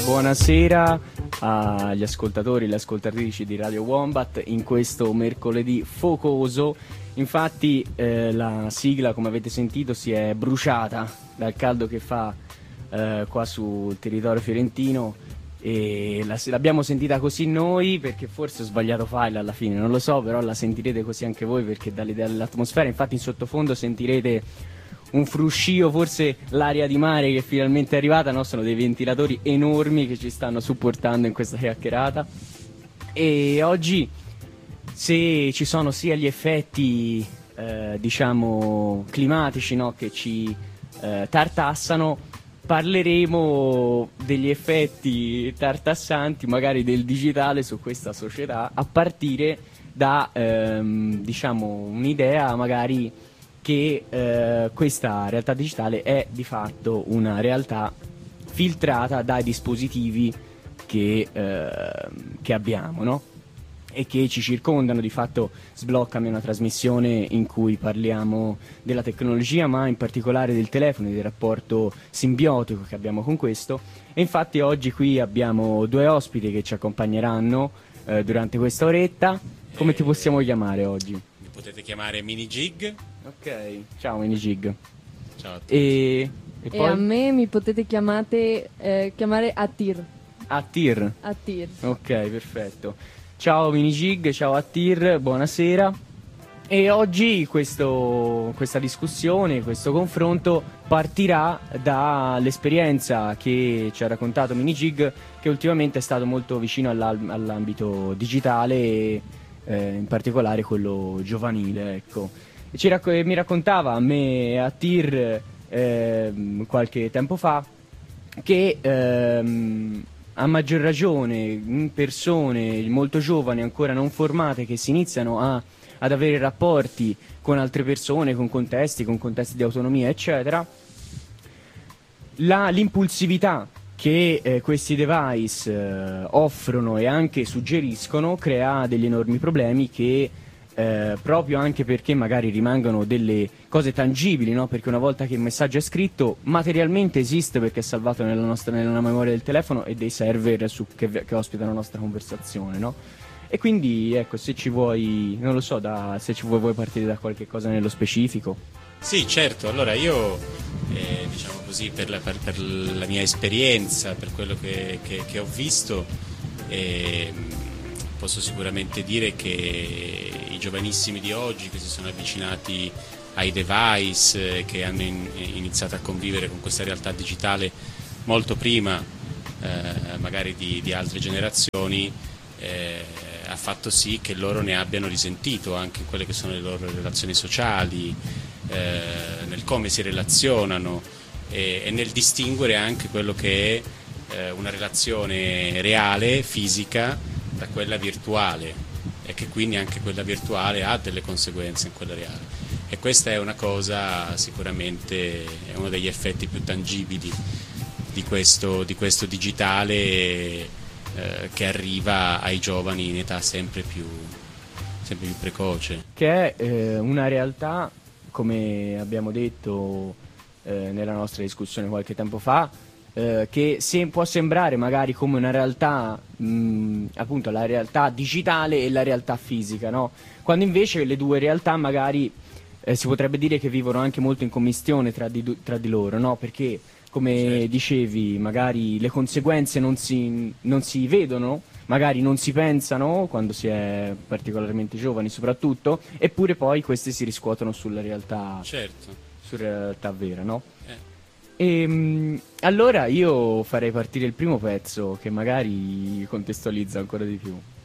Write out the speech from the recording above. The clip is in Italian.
Buonasera agli ascoltatori e alle ascoltatrici di Radio Wombat in questo mercoledì focoso. Infatti la sigla, come avete sentito, si è bruciata dal caldo che fa qua sul territorio fiorentino e l'abbiamo sentita così noi perché forse ho sbagliato file alla fine, non lo so, però la sentirete così anche voi perché dall'idea dell'atmosfera, infatti in sottofondo sentirete un fruscio, forse l'aria di mare che finalmente è arrivata, no? Sono dei ventilatori enormi che ci stanno supportando in questa chiacchierata. E oggi, se ci sono sia gli effetti diciamo climatici, no? Che ci tartassano, parleremo degli effetti tartassanti magari del digitale su questa società, a partire da diciamo un'idea magari che questa realtà digitale è di fatto una realtà filtrata dai dispositivi che abbiamo, no? E che ci circondano. Di fatto Sbloccami è una trasmissione in cui parliamo della tecnologia, ma in particolare del telefono e del rapporto simbiotico che abbiamo con questo. E infatti oggi qui abbiamo due ospiti che ci accompagneranno durante questa oretta. Come ti possiamo chiamare oggi? Mi potete chiamare Minijig. Ok, ciao Minijig. Ciao a tutti. E poi? A me mi potete chiamare Attir. Attir. Attir. Ok, perfetto. Ciao Minijig, ciao Attir, buonasera. E oggi questa discussione, questo confronto partirà dall'esperienza che ci ha raccontato Minijig, che ultimamente è stato molto vicino all'ambito digitale e in particolare quello giovanile, ecco. Mi raccontava a me a Tir qualche tempo fa che a maggior ragione in persone molto giovani, ancora non formate, che si iniziano ad avere rapporti con altre persone, con contesti di autonomia, eccetera, l'impulsività che questi device offrono e anche suggeriscono crea degli enormi problemi che proprio anche perché magari rimangono delle cose tangibili, no? Perché una volta che il messaggio è scritto materialmente esiste perché è salvato nella memoria del telefono e dei server che ospitano la nostra conversazione, no? E quindi ecco, se ci vuoi, non lo so, se vuoi partire da qualche cosa nello specifico. Sì, certo. Allora io diciamo così, per la mia esperienza, per quello che ho visto, posso sicuramente dire che i giovanissimi di oggi che si sono avvicinati ai device, che hanno iniziato a convivere con questa realtà digitale molto prima magari di altre generazioni, ha fatto sì che loro ne abbiano risentito anche in quelle che sono le loro relazioni sociali, nel come si relazionano e nel distinguere anche quello che è una relazione reale, fisica, da quella virtuale, e che quindi anche quella virtuale ha delle conseguenze in quella reale. E questa è una cosa, sicuramente è uno degli effetti più tangibili di questo digitale che arriva ai giovani in età sempre più precoce. Che è una realtà, come abbiamo detto nella nostra discussione qualche tempo fa, che può sembrare magari come una realtà, appunto la realtà digitale e la realtà fisica, no? Quando invece le due realtà magari si potrebbe dire che vivono anche molto in commistione tra di loro, no? Perché come Certo. dicevi, magari le conseguenze non si vedono, magari non si pensano quando si è particolarmente giovani soprattutto, eppure poi queste si riscuotono sulla realtà, Certo. sulla realtà vera, no? Allora io farei partire il primo pezzo che magari contestualizza ancora di più.